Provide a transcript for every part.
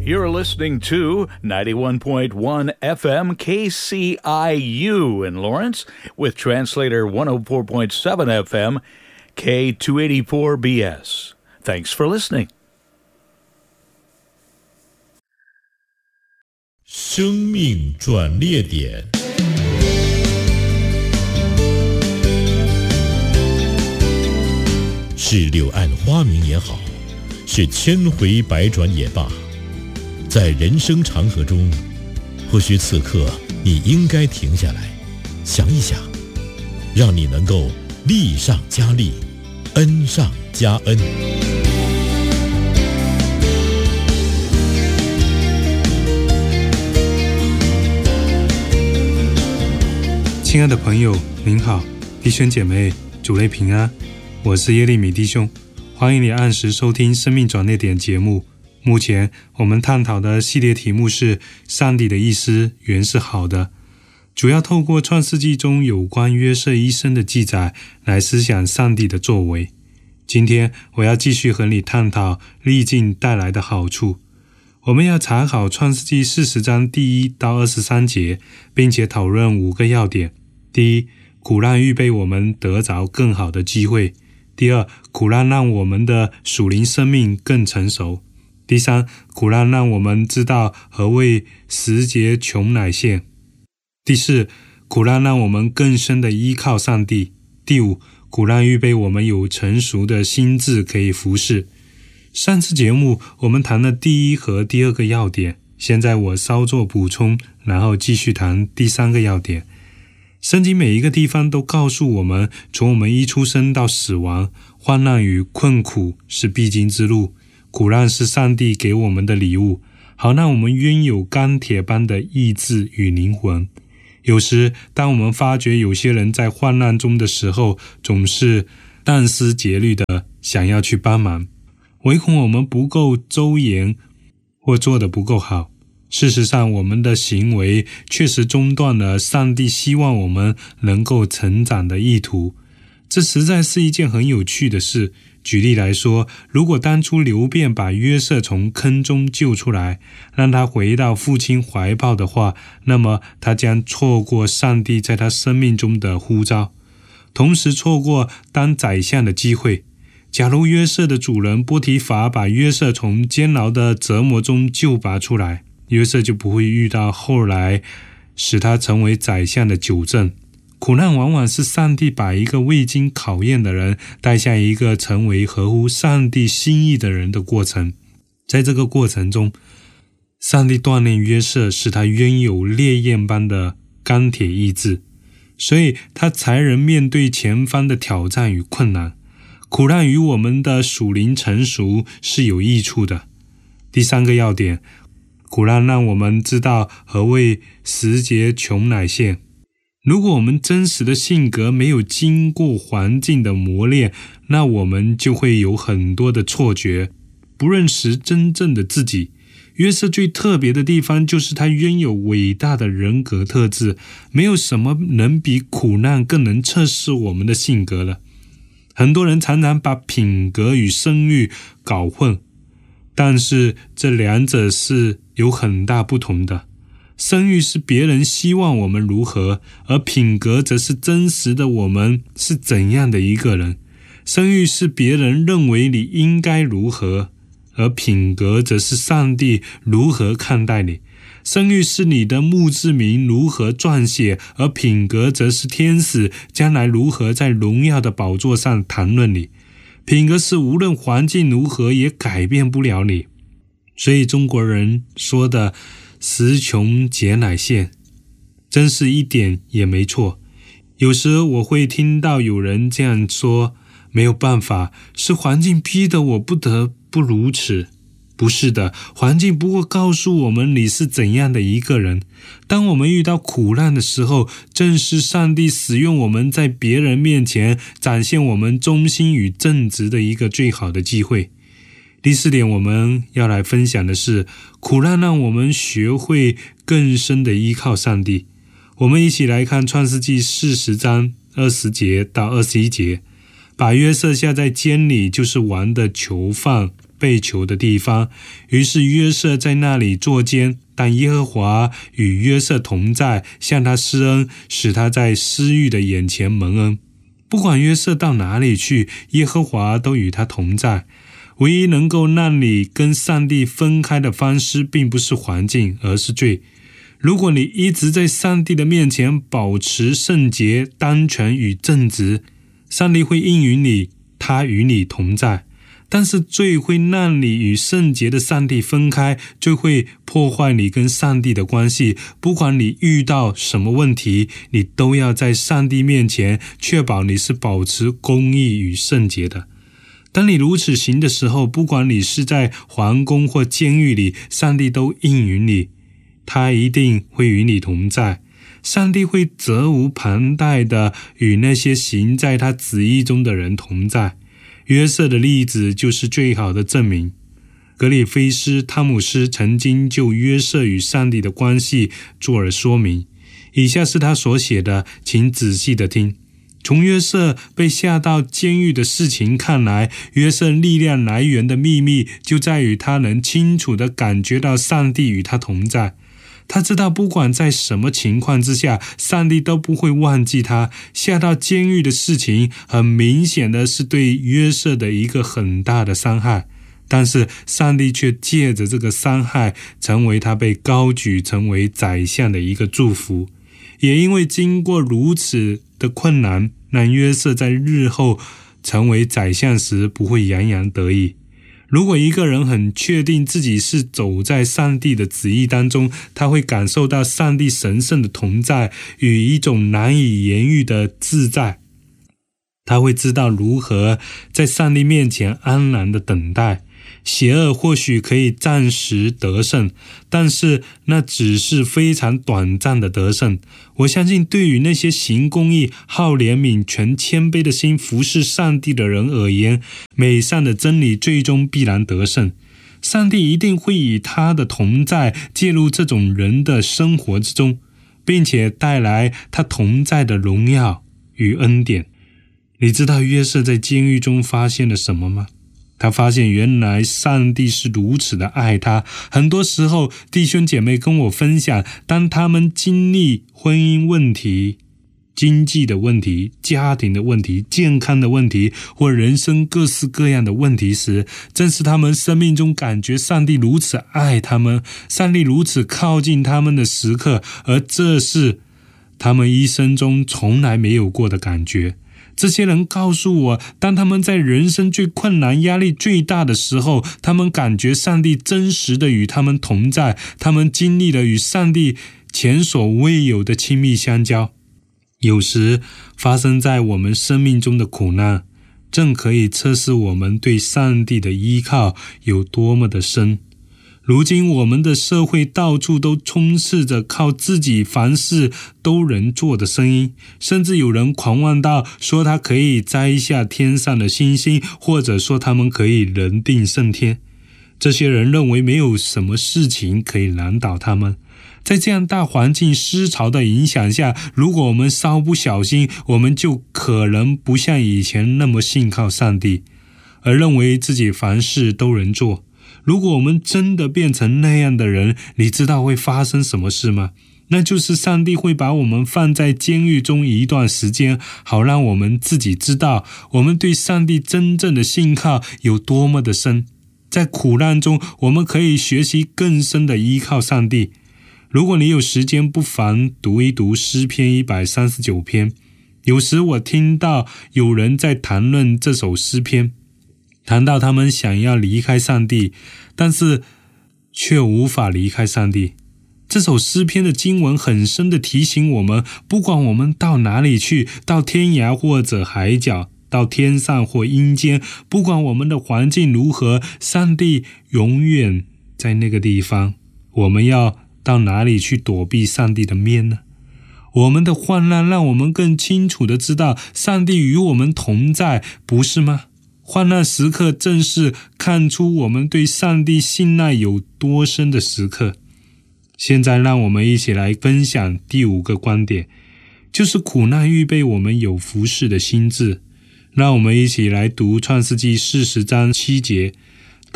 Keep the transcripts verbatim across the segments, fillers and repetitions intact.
You're listening to ninety-one point one F M K C I U in Lawrence with translator one oh four point seven F M K two eighty-four B S. Thanks for listening. 生命转捩点，是柳暗花明也好，是千回百转也罢，在人生长河中，或许此刻你应该停下来，想一想，让你能够利上加利，恩上加恩。 亲爱的朋友您好，弟兄姐妹主内平安，我是耶利米弟兄，欢迎你按时收听生命转捩点节目。目前我们探讨的系列题目是上帝的意思原是好的，主要透过创世纪中有关约瑟一生的记载来思想上帝的作为。今天我要继续和你探讨历境带来的好处。我们要查考创世纪四十章第一到二十三节，并且讨论五个要点。第一，苦难预备我们得着更好的机会。第二，苦难让我们的属灵生命更成熟。第三，苦难让我们知道何谓时节穷乃现。第四，苦难让我们更深的依靠上帝。第五，苦难预备我们有成熟的心智可以服侍。上次节目我们谈了第一和第二个要点，现在我稍作补充，然后继续谈第三个要点。圣经每一个地方都告诉我们，从我们一出生到死亡，患难与困苦是必经之路，苦难是上帝给我们的礼物，好让我们拥有钢铁般的意志与灵魂。有时当我们发觉有些人在患难中的时候，总是殚思竭虑的想要去帮忙，唯恐我们不够周延或做得不够好。事实上，我们的行为确实中断了上帝希望我们能够成长的意图。这实在是一件很有趣的事。举例来说，如果当初流便把约瑟从坑中救出来，让他回到父亲怀抱的话，那么他将错过上帝在他生命中的呼召，同时错过当宰相的机会。假如约瑟的主人波提乏把约瑟从监牢的折磨中救拔出来，约瑟就不会遇到后来使他成为宰相的纠正。苦难往往是上帝把一个未经考验的人带向一个成为合乎上帝心意的人的过程。在这个过程中，上帝锻炼约瑟，使他拥有烈焰般的钢铁意志，所以他才能面对前方的挑战与困难。苦难与我们的属灵成熟是有益处的。第三个要点，苦难让我们知道何谓时节穷乃现。如果我们真实的性格没有经过环境的磨练，那我们就会有很多的错觉，不认识真正的自己。约瑟最特别的地方就是他拥有伟大的人格特质，没有什么能比苦难更能测试我们的性格了。很多人常常把品格与声誉搞混，但是这两者是有很大不同的。声誉是别人希望我们如何，而品格则是真实的我们是怎样的一个人。声誉是别人认为你应该如何，而品格则是上帝如何看待你。声誉是你的墓志铭如何撰写，而品格则是天使将来如何在荣耀的宝座上谈论你。品格是无论环境如何也改变不了你。所以中国人说的时穷节乃现，真是一点也没错。有时我会听到有人这样说，没有办法，是环境逼得我不得不如此。不是的，环境不过告诉我们你是怎样的一个人。当我们遇到苦难的时候，正是上帝使用我们在别人面前展现我们忠心与正直的一个最好的机会。第四点，我们要来分享的是，苦难让我们学会更深的依靠上帝。我们一起来看创世纪四十章二十节到二十一节。把约瑟下在监里，就是王的囚犯， 被囚的地方。于是约瑟在那里坐监，但耶和华与约瑟同在，向他施恩，使他在司狱的眼前蒙恩。不管约瑟到哪里去，耶和华都与他同在。唯一能够让你跟上帝分开的方式，并不是环境，而是罪。如果你一直在上帝的面前保持圣洁、单纯与正直，上帝会应允你，他与你同在。但是罪会让你与圣洁的上帝分开，就会破坏你跟上帝的关系。不管你遇到什么问题，你都要在上帝面前确保你是保持公义与圣洁的。当你如此行的时候，不管你是在皇宫或监狱里，上帝都应允你，他一定会与你同在。上帝会责无旁贷的与那些行在他旨意中的人同在。约瑟的例子就是最好的证明。格里菲斯·汤姆斯曾经就约瑟与上帝的关系做了说明，以下是他所写的，请仔细的听。从约瑟被下到监狱的事情看来，约瑟力量来源的秘密就在于他能清楚地感觉到上帝与他同在。他知道不管在什么情况之下，上帝都不会忘记他。下到监狱的事情很明显的是对约瑟的一个很大的伤害，但是上帝却借着这个伤害成为他被高举成为宰相的一个祝福。也因为经过如此的困难，让约瑟在日后成为宰相时不会洋洋得意。如果一个人很确定自己是走在上帝的旨意当中，他会感受到上帝神圣的同在与一种难以言喻的自在。他会知道如何在上帝面前安然的等待。邪恶或许可以暂时得胜，但是那只是非常短暂的得胜。我相信对于那些行公义、好怜悯、全谦卑的心服侍上帝的人而言，美善的真理最终必然得胜。上帝一定会以他的同在介入这种人的生活之中，并且带来他同在的荣耀与恩典。你知道约瑟在监狱中发现了什么吗？他发现原来上帝是如此的爱他。很多时候弟兄姐妹跟我分享，当他们经历婚姻问题、经济的问题、家庭的问题、健康的问题，或人生各式各样的问题时，正是他们生命中感觉上帝如此爱他们，上帝如此靠近他们的时刻，而这是他们一生中从来没有过的感觉。这些人告诉我，当他们在人生最困难、压力最大的时候，他们感觉上帝真实的与他们同在，他们经历了与上帝前所未有的亲密相交。有时发生在我们生命中的苦难，正可以测试我们对上帝的依靠有多么的深。如今我们的社会到处都充斥着靠自己凡事都能做的声音，甚至有人狂妄到说他可以摘下天上的星星，或者说他们可以人定胜天。这些人认为没有什么事情可以难倒他们。在这样大环境思潮的影响下，如果我们稍不小心，我们就可能不像以前那么信靠上帝，而认为自己凡事都能做。如果我们真的变成那样的人，你知道会发生什么事吗？那就是上帝会把我们放在监狱中一段时间，好让我们自己知道我们对上帝真正的信靠有多么的深。在苦难中，我们可以学习更深的依靠上帝。如果你有时间，不妨读一读诗篇一百三十九篇。有时我听到有人在谈论这首诗篇，谈到他们想要离开上帝，但是却无法离开上帝。这首诗篇的经文很深地提醒我们，不管我们到哪里去，到天涯或者海角，到天上或阴间，不管我们的环境如何，上帝永远在那个地方。我们要到哪里去躲避上帝的面呢？我们的患难让我们更清楚地知道上帝与我们同在，不是吗？患难时刻正是看出我们对上帝信赖有多深的时刻。现在让我们一起来分享第五个观点，就是苦难预备我们有服事的心志。让我们一起来读创世纪四十章七节。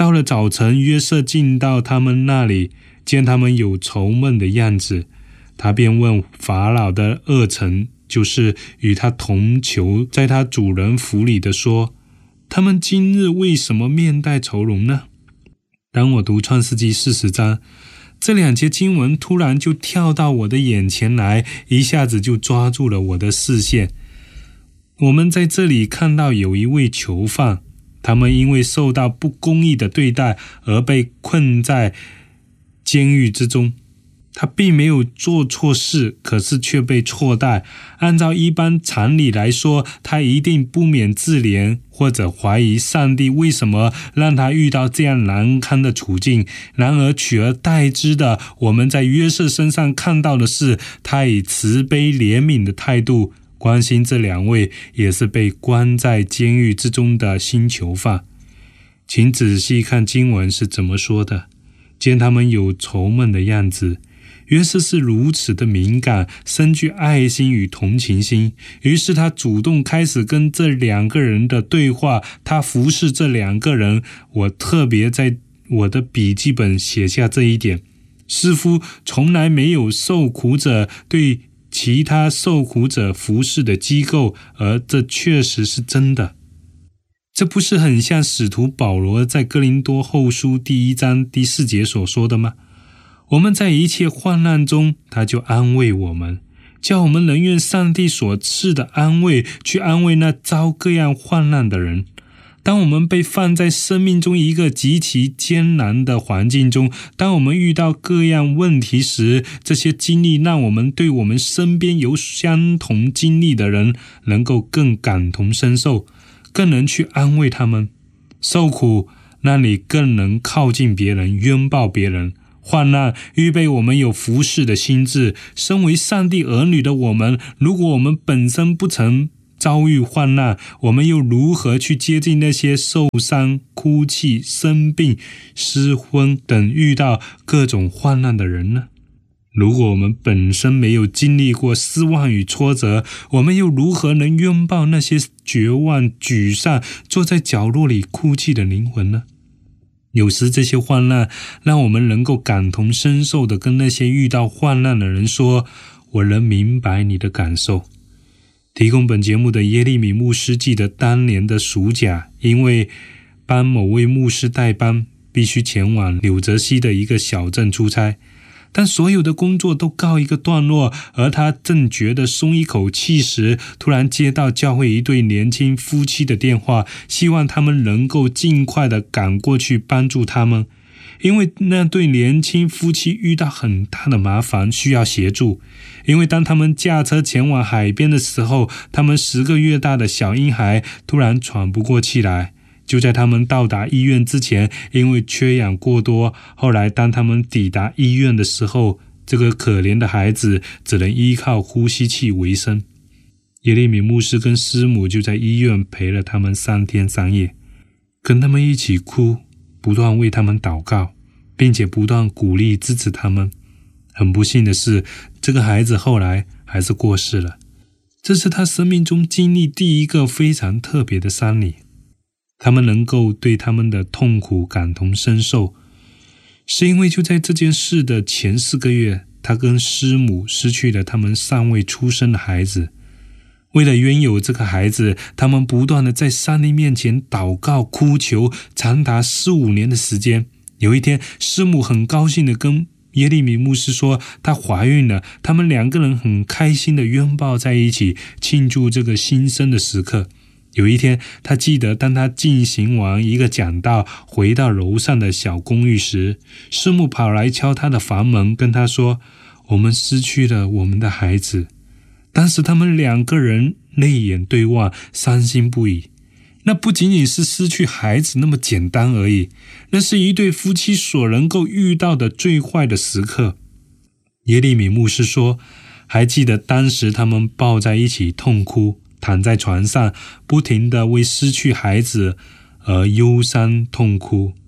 到了早晨，约瑟进到他们那里，见他们有愁闷的样子，他便问法老的二臣，就是与他同囚在他主人府里的说，他们今日为什么面带愁容呢？当我读创世纪四十章，这两节经文突然就跳到我的眼前来，一下子就抓住了我的视线。我们在这里看到有一位囚犯，他们因为受到不公义的对待而被困在监狱之中。他并没有做错事，可是却被错待。按照一般常理来说，他一定不免自怜，或者怀疑上帝为什么让他遇到这样难堪的处境。然而取而代之的，我们在约瑟身上看到的是，他以慈悲怜悯的态度关心这两位也是被关在监狱之中的新囚犯。请仔细看经文是怎么说的，见他们有愁闷的样子。约瑟是如此的敏感，深具爱心与同情心，于是他主动开始跟这两个人的对话，他服侍这两个人。我特别在我的笔记本写下这一点，似乎从来没有受苦者对其他受苦者服侍的机构，而这确实是真的。这不是很像使徒保罗在哥林多后书第一章第四节所说的吗？我们在一切患难中，他就安慰我们，叫我们能用上帝所赐的安慰去安慰那遭各样患难的人。当我们被放在生命中一个极其艰难的环境中，当我们遇到各样问题时，这些经历让我们对我们身边有相同经历的人能够更感同身受，更能去安慰他们。受苦让你更能靠近别人，拥抱别人。患难预备我们有服侍的心志。身为上帝儿女的我们，如果我们本身不曾遭遇患难，我们又如何去接近那些受伤、哭泣、生病、失婚等遇到各种患难的人呢？如果我们本身没有经历过失望与挫折，我们又如何能拥抱那些绝望、沮丧、坐在角落里哭泣的灵魂呢？有时这些患难让我们能够感同身受地跟那些遇到患难的人说，我能明白你的感受。提供本节目的耶利米牧师记得当年的暑假，因为帮某位牧师代班，必须前往纽泽西的一个小镇出差。当所有的工作都告一个段落，而他正觉得松一口气时，突然接到教会一对年轻夫妻的电话，希望他们能够尽快的赶过去帮助他们。因为那对年轻夫妻遇到很大的麻烦，需要协助。因为当他们驾车前往海边的时候，他们十个月大的小婴孩突然喘不过气来。就在他们到达医院之前，因为缺氧过多，后来当他们抵达医院的时候，这个可怜的孩子只能依靠呼吸器为生。耶利米牧师跟师母就在医院陪了他们三天三夜，跟他们一起哭，不断为他们祷告，并且不断鼓励支持他们。很不幸的是，这个孩子后来还是过世了。这是他生命中经历第一个非常特别的丧礼。他们能够对他们的痛苦感同身受，是因为就在这件事的前四个月，他跟师母失去了他们尚未出生的孩子。为了拥有这个孩子，他们不断的在上帝面前祷告哭求，长达四五年的时间。有一天，师母很高兴的跟耶利米牧师说她怀孕了，他们两个人很开心的拥抱在一起，庆祝这个新生的时刻。有一天，他记得当他进行完一个讲道，回到楼上的小公寓时，师母跑来敲他的房门，跟他说，我们失去了我们的孩子。当时他们两个人泪眼对望，伤心不已。那不仅仅是失去孩子那么简单而已，那是一对夫妻所能够遇到的最坏的时刻。耶利米牧师说，还记得当时他们抱在一起痛哭，躺在床上，不停地为失去孩子而忧伤痛哭。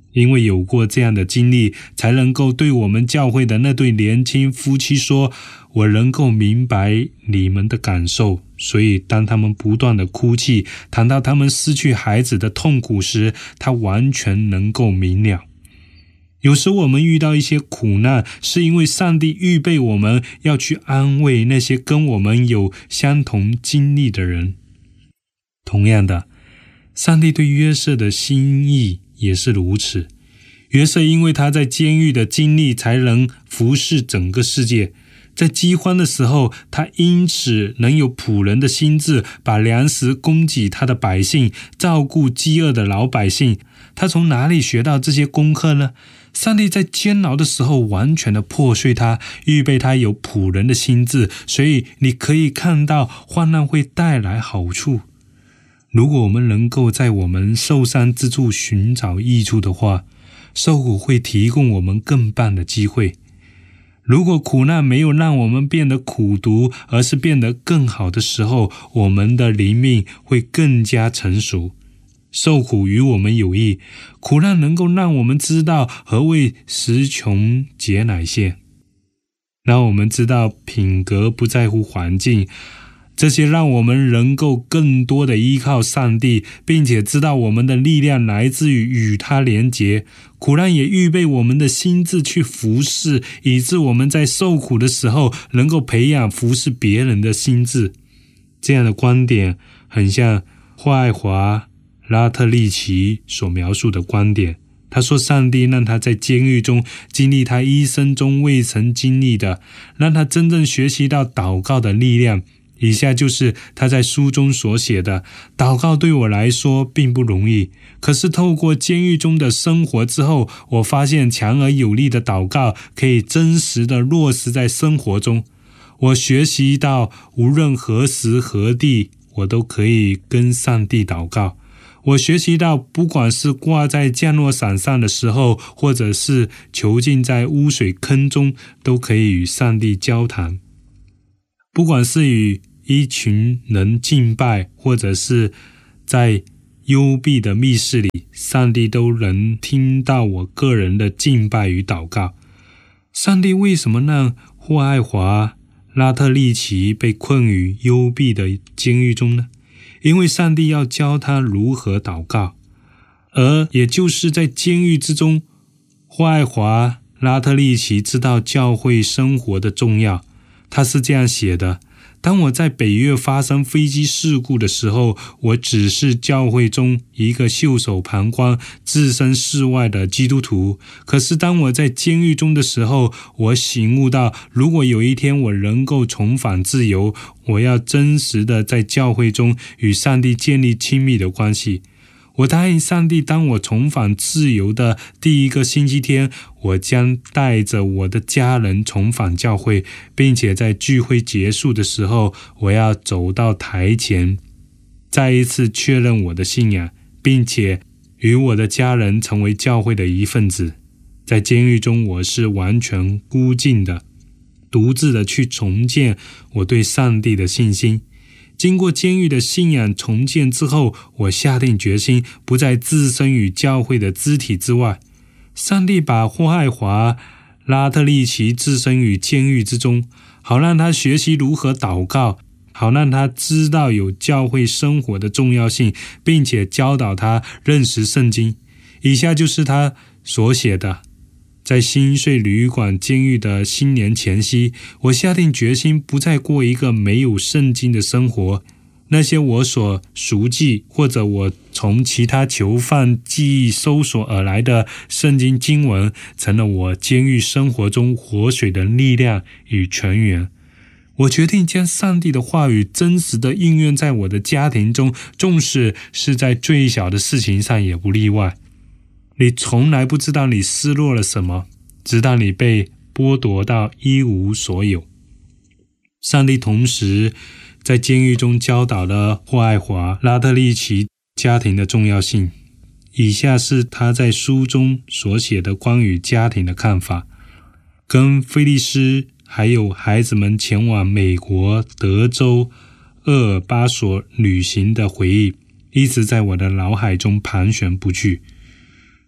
因为有过这样的经历，才能够对我们教会的那对年轻夫妻说，我能够明白你们的感受，所以当他们不断的哭泣，谈到他们失去孩子的痛苦时，他完全能够明了。有时我们遇到一些苦难，是因为上帝预备我们要去安慰那些跟我们有相同经历的人。同样的，上帝对约瑟的心意也是如此。约瑟因为他在监狱的经历，才能服侍整个世界。在饥荒的时候，他因此能有仆人的心志，把粮食供给他的百姓，照顾饥饿的老百姓。他从哪里学到这些功课呢？上帝在监牢的时候完全的破碎他，预备他有仆人的心志，所以你可以看到患难会带来好处。如果我们能够在我们受伤之处寻找益处的话，受苦会提供我们更棒的机会。如果苦难没有让我们变得苦毒，而是变得更好的时候，我们的灵命会更加成熟。受苦与我们有益，苦难能够让我们知道何谓时穷节乃现，让我们知道品格不在乎环境，这些让我们能够更多的依靠上帝，并且知道我们的力量来自于与他连结。苦难也预备我们的心智去服侍，以致我们在受苦的时候能够培养服侍别人的心智。这样的观点很像霍爱华拉特利奇所描述的观点。他说上帝让他在监狱中经历他一生中未曾经历的，让他真正学习到祷告的力量。以下就是他在书中所写的：祷告对我来说并不容易，可是透过监狱中的生活之后，我发现强而有力的祷告可以真实的落实在生活中。我学习到无论何时何地，我都可以跟上帝祷告。我学习到不管是挂在降落伞上的时候，或者是囚禁在污水坑中，都可以与上帝交谈。不管是与一群人敬拜，或者是在幽闭的密室里，上帝都能听到我个人的敬拜与祷告。上帝为什么让霍爱华拉特利奇被困于幽闭的监狱中呢？因为上帝要教他如何祷告，而也就是在监狱之中，霍爱华拉特利奇知道教会生活的重要。他是这样写的：当我在北越发生飞机事故的时候，我只是教会中一个袖手旁观、置身事外的基督徒。可是当我在监狱中的时候，我醒悟到，如果有一天我能够重返自由，我要真实的在教会中与上帝建立亲密的关系。我答应上帝，当我重返自由的第一个星期天，我将带着我的家人重返教会，并且在聚会结束的时候，我要走到台前，再一次确认我的信仰，并且与我的家人成为教会的一份子。在监狱中，我是完全孤寂的，独自的去重建我对上帝的信心。经过监狱的信仰重建之后，我下定决心不再置身于教会的肢体之外。上帝把霍爱华拉特利奇置身于监狱之中，好让他学习如何祷告，好让他知道有教会生活的重要性，并且教导他认识圣经。以下就是他所写的：在新税旅馆监狱的新年前夕，我下定决心不再过一个没有圣经的生活。那些我所熟记或者我从其他囚犯记忆搜索而来的圣经经文，成了我监狱生活中活水的力量与泉源。我决定将上帝的话语真实的应用在我的家庭中，纵使是在最小的事情上也不例外。你从来不知道你失落了什么，直到你被剥夺到一无所有。上帝同时在监狱中教导了霍爱华拉特利奇家庭的重要性。以下是他在书中所写的关于家庭的看法。跟菲利斯还有孩子们前往美国德州厄尔巴索旅行的回忆，一直在我的脑海中盘旋不去。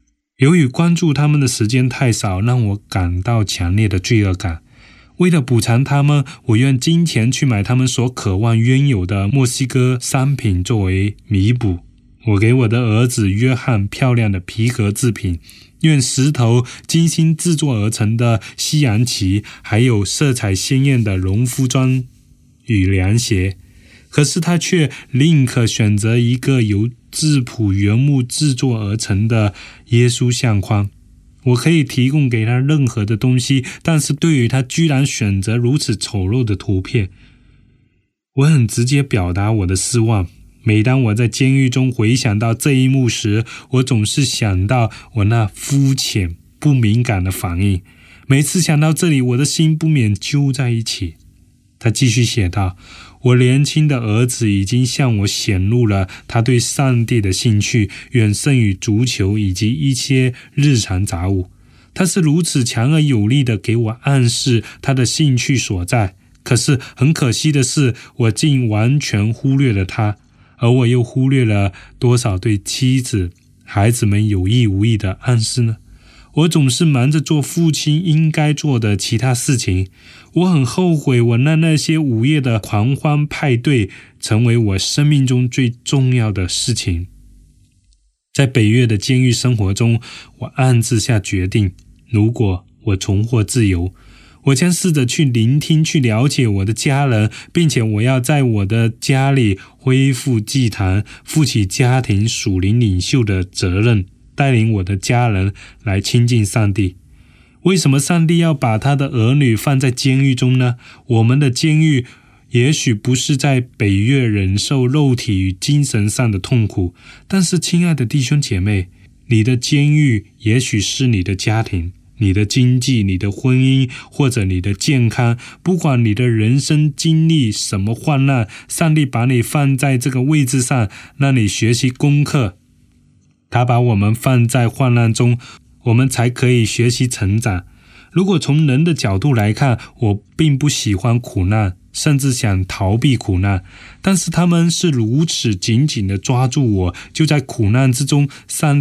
由于关注他们的时间太少，让我感到强烈的罪恶感。为了补偿他们，我用金钱去买他们所渴望拥有的墨西哥商品作为弥补。我给我的儿子约翰漂亮的皮革制品，用石头精心制作而成的西洋旗，还有色彩鲜艳的农夫装与凉鞋。可是他却宁可选择一个由质朴原木制作而成的耶稣相框。我可以提供给他任何的东西，但是对于他居然选择如此丑陋的图片，我很直接表达我的失望。每当我在监狱中回想到这一幕时，我总是想到我那肤浅不敏感的反应。每次想到这里，我的心不免揪在一起。他继续写道，我年轻的儿子已经向我显露了他对上帝的兴趣，远胜于足球以及一些日常杂物。他是如此强而有力地给我暗示他的兴趣所在，可是很可惜的是，我竟完全忽略了他，而我又忽略了多少对妻子、孩子们有意无意的暗示呢？我总是忙着做父亲应该做的其他事情。我很后悔我让那些午夜的狂欢派对成为我生命中最重要的事情。在北越的监狱生活中，我暗自下决定，如果我重获自由，我将试着去聆听、去了解我的家人，并且我要在我的家里恢复祭坛，负起家庭属灵领袖的责任，带领我的家人来亲近上帝。为什么上帝要把他的儿女放在监狱中呢？我们的监狱也许不是在北越忍受肉体与精神上的痛苦，但是亲爱的弟兄姐妹，你的监狱也许是你的家庭，你的经济、你的婚姻，或者你的健康。不管你的人生经历什么患难，上帝把你放在这个位置上，让你学习功课。他把我们放在患难中，我们才可以学习成长。如果从人的角度来看，我并不喜欢苦难，甚至想逃避苦难，但是他们是如此紧紧地抓住我，就在苦难之中，上